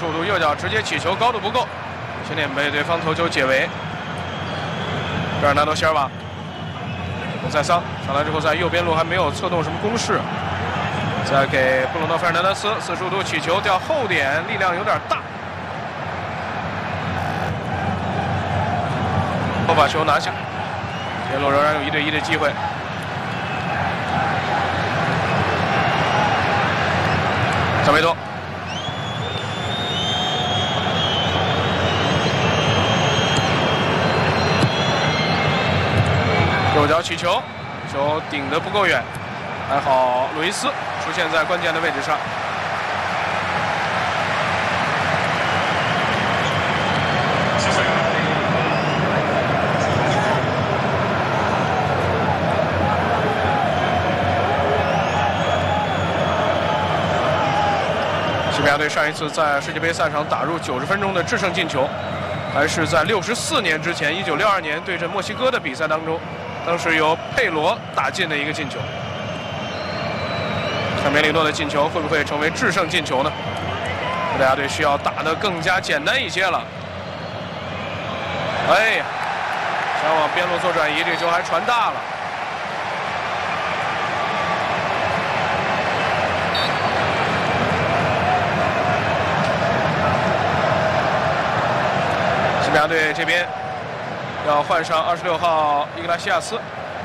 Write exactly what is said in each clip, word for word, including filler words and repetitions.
速度，右脚直接起球，高度不够，前点被对方头球解围。贝尔纳多·席尔瓦，孔塞桑上来之后，在右边路还没有策动什么攻势，再给布鲁诺·费尔南德斯四十五度起球，掉后点，力量有点大，后把球拿下，边路仍然有一对一的机会。萨梅多。右脚起球，球顶得不够远，还好路易斯出现在关键的位置上。西班牙队上一次在世界杯赛场打入九十分钟的制胜进球，还是在六十四年之前，一九六二年对阵墨西哥的比赛当中。当时由佩罗打进的一个进球，看梅里诺的进球会不会成为制胜进球呢？葡萄牙队需要打得更加简单一些了。哎呀，想往边路做转移，这球还传大了。西班牙队这边要换上二十六号伊格拉西亚斯。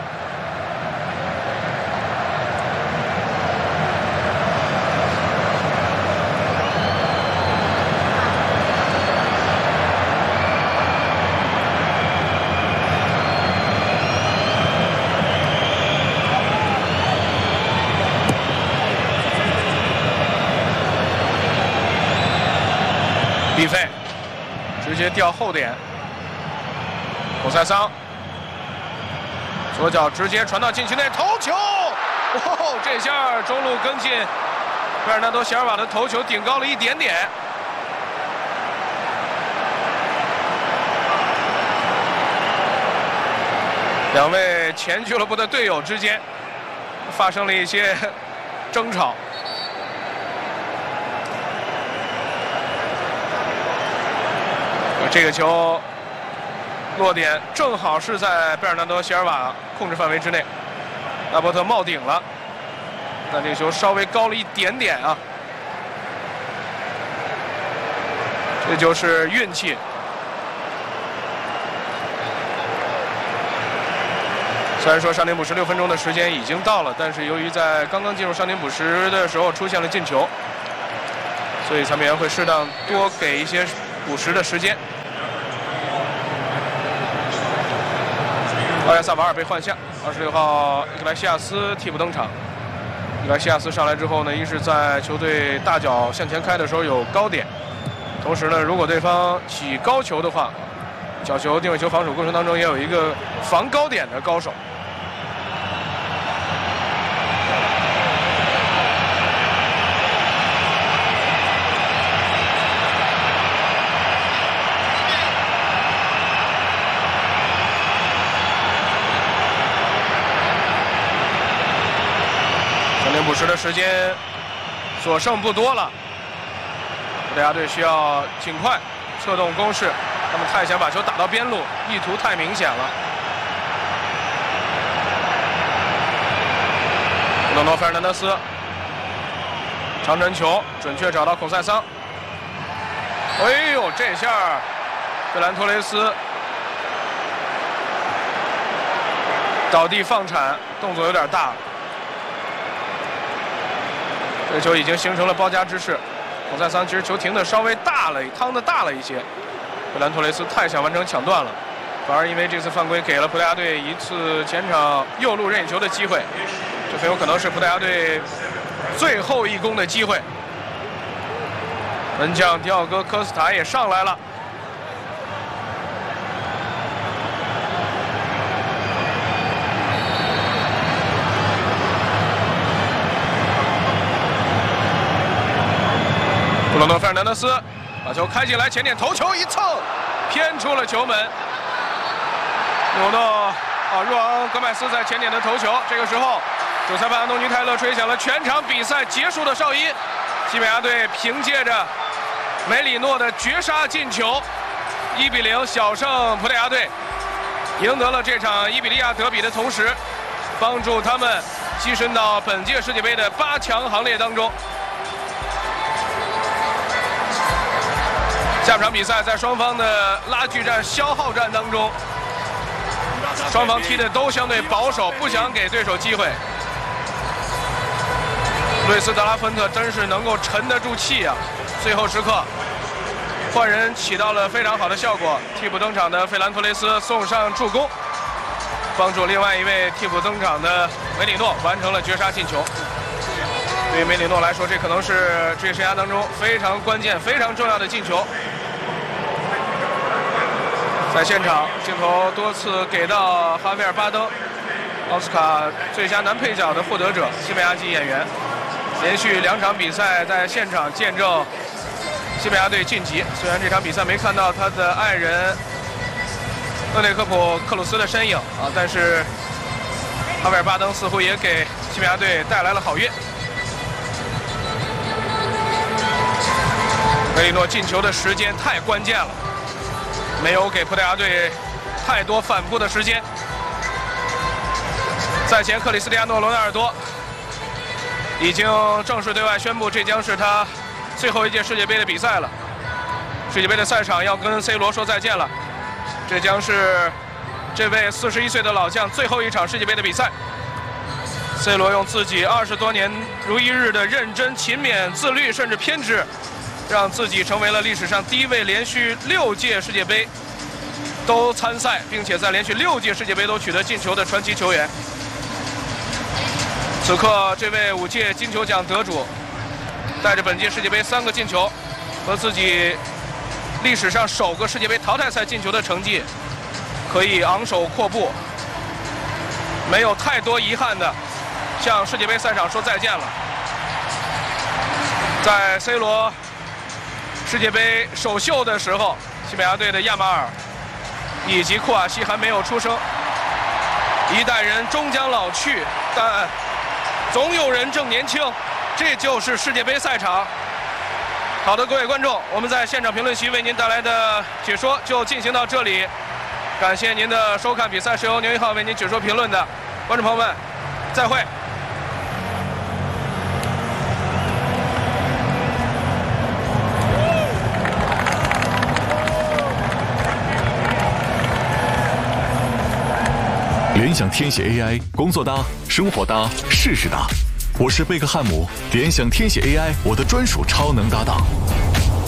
比费直接掉后点。孔塞桑左脚直接传到禁区内，头球！哦，这下中路跟进，贝尔纳多·席尔瓦的头球顶高了一点点。两位前俱乐部的队友之间发生了一些争吵。这个球落点正好是在贝尔纳多·席尔瓦控制范围之内，拉波特冒顶了，但这个球稍微高了一点点啊，这就是运气。虽然说上点补时六分钟的时间已经到了，但是由于在刚刚进入上点补时的时候出现了进球，所以裁判员会适当多给一些补时的时间。奥亚萨瓦尔被换下，二十六号伊格莱西亚斯替补登场。伊格莱西亚斯上来之后呢，一是在球队大脚向前开的时候有高点，同时呢，如果对方起高球的话，角球定位球防守过程当中也有一个防高点的高手。补时的时间所剩不多了，葡萄牙队需要尽快策动攻势，他们太想把球打到边路，意图太明显了。布鲁诺·费尔南德斯长传球准确找到孔塞桑，哎呦，这下费兰托雷斯倒地放铲，动作有点大。这球已经形成了包夹之势，孔塞桑其实球停的稍微大了，趟的大了一些，费兰托雷斯太想完成抢断了，反而因为这次犯规给了葡萄牙队一次前场右路任意球的机会，这很有可能是葡萄牙队最后一攻的机会。门将迪奥戈·科斯塔也上来了。布鲁诺·费尔南德斯把球开进来，前点头球一蹭，偏出了球门。纽诺啊，若昂·戈麦斯在前点的头球，这个时候，主裁判安东尼·泰勒吹响了全场比赛结束的哨音。西班牙队凭借着梅里诺的绝杀进球，一比零小胜葡萄牙队，赢得了这场伊比利亚德比的同时，帮助他们跻身到本届世界杯的八强行列当中。下半场比赛在双方的拉锯战、消耗战当中，双方踢的都相对保守，不想给对手机会。路易斯·德拉芬特真是能够沉得住气啊！最后时刻，换人起到了非常好的效果。替补登场的费兰托雷斯送上助攻，帮助另外一位替补登场的梅里诺完成了绝杀进球。对于梅里诺来说，这可能是职业生涯当中非常关键、非常重要的进球。在现场，镜头多次给到哈维尔·巴登，奥斯卡最佳男配角的获得者，西班牙籍演员，连续两场比赛在现场见证西班牙队晋级。虽然这场比赛没看到他的爱人厄内科普克鲁斯的身影啊，但是哈维尔·巴登似乎也给西班牙队带来了好运。梅里诺进球的时间太关键了，没有给葡萄牙队太多反扑的时间。赛前，克里斯蒂亚诺·罗纳尔多已经正式对外宣布，这将是他最后一届世界杯的比赛了。世界杯的赛场要跟 C 罗说再见了，这将是这位四十一岁的老将最后一场世界杯的比赛。C 罗用自己二十多年如一日的认真、勤勉、自律，甚至偏执，让自己成为了历史上第一位连续六届世界杯都参赛，并且在连续六届世界杯都取得进球的传奇球员。此刻，这位五届金球奖得主带着本届世界杯三个进球和自己历史上首个世界杯淘汰赛进球的成绩，可以昂首阔步，没有太多遗憾的向世界杯赛场说再见了。在 C 罗世界杯首秀的时候，西班牙队的亚马尔以及库瓦西还没有出生。一代人终将老去，但总有人正年轻，这就是世界杯赛场。好的，各位观众，我们在现场评论席为您带来的解说就进行到这里，感谢您的收看。比赛是由牛一号为您解说评论的，观众朋友们，再会。 联想天写 A I， 工作搭，生活搭，事事搭。我是贝克汉姆，联想天写 A I 我的专属超能搭档。